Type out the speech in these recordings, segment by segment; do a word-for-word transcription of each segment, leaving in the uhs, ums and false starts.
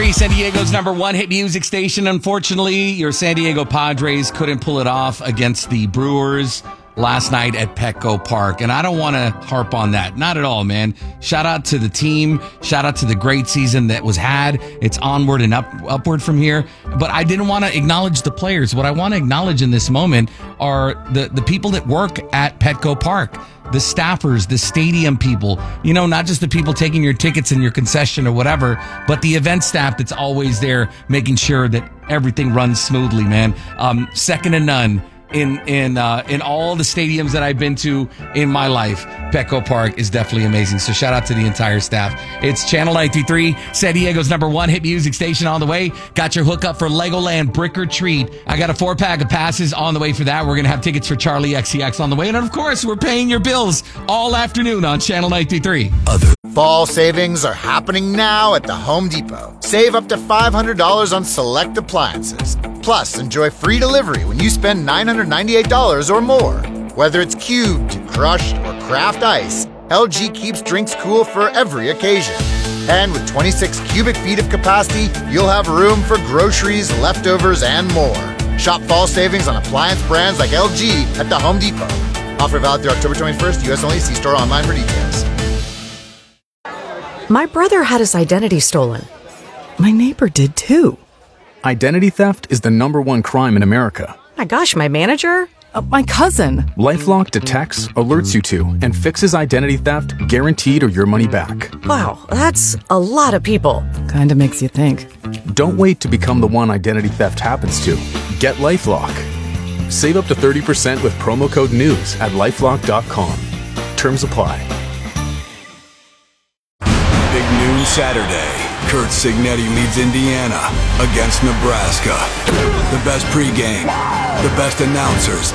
three, San Diego's number one hit music station. Unfortunately, your San Diego Padres couldn't pull it off against the Brewers last night at Petco Park. And I don't want to harp on that. Not at all, man. Shout out to the team. Shout out to the great season that was had. It's onward and up upward from here. But I didn't want to acknowledge the players. What I want to acknowledge in this moment are the, the people that work at Petco Park. The staffers, the stadium people, you know, not just the people taking your tickets in your concession or whatever, but the event staff that's always there making sure that everything runs smoothly, man. Um, second to none in in uh, in all the stadiums that I've been to in my life. Petco Park is definitely amazing. So shout out to the entire staff. It's Channel ninety-three, San Diego's number one hit music station on the way. Got your hookup for Legoland Brick or Treat. I got a four pack of passes on the way for that. We're going to have tickets for Charlie X C X on the way. And of course, we're paying your bills all afternoon on Channel ninety-three. Other fall savings are happening now at the Home Depot. Save up to five hundred dollars on select appliances. Plus, enjoy free delivery when you spend nine hundred ninety-eight dollars or more. Whether it's cubed, crushed, or craft ice, L G keeps drinks cool for every occasion. And with twenty-six cubic feet of capacity, you'll have room for groceries, leftovers, and more. Shop fall savings on appliance brands like L G at the Home Depot. Offer valid through October twenty-first, U S only. See store online for details. My brother had his identity stolen. My neighbor did too. Identity theft is the number one crime in America. My gosh, my manager? Uh, my cousin. LifeLock detects, alerts you to, and fixes identity theft guaranteed or your money back. Wow, that's a lot of people. Kinda makes you think. Don't wait to become the one identity theft happens to. Get LifeLock. Save up to thirty percent with promo code NEWS at lifelock dot com. Terms apply. Big noon Saturday. Curt Cignetti leads Indiana against Nebraska. The best pregame, the best announcers.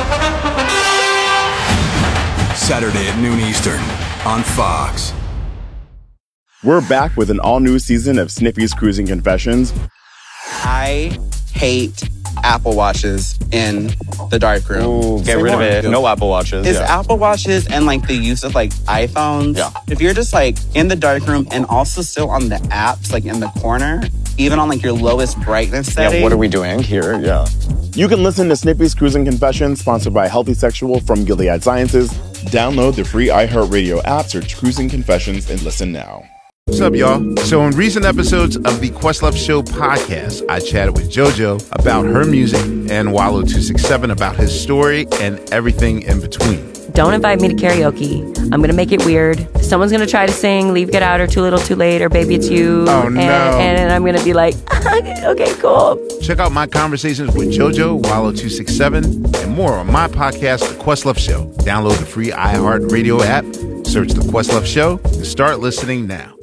Saturday at noon Eastern on Fox. We're back with an all-new season of Sniffy's Cruising Confessions. I hate Apple Watches in the dark room. Ooh, get rid more. of it. No Apple Watches. It's yeah. Apple Watches and like the use of like iPhones. Yeah. If you're just like in the dark room and also still on the apps, like in the corner, even on like your lowest brightness setting. Yeah, what are we doing here? Yeah. You can listen to Snippy's Cruising Confessions, sponsored by Healthy Sexual from Gilead Sciences. Download the free iHeartRadio app, search Cruising Confessions, and listen now. What's up, y'all? So in recent episodes of the Questlove Show podcast, I chatted with JoJo about her music and Wallow two six seven about his story and everything in between. Don't invite me to karaoke. I'm going to make it weird. Someone's going to try to sing Leave, Get Out, or Too Little, Too Late, or Baby It's You. Oh, no. And, and I'm going to be like, okay, cool. Check out my conversations with JoJo, Wallow two six seven, and more on my podcast, The Questlove Show. Download the free iHeartRadio app, search The Questlove Show, and start listening now.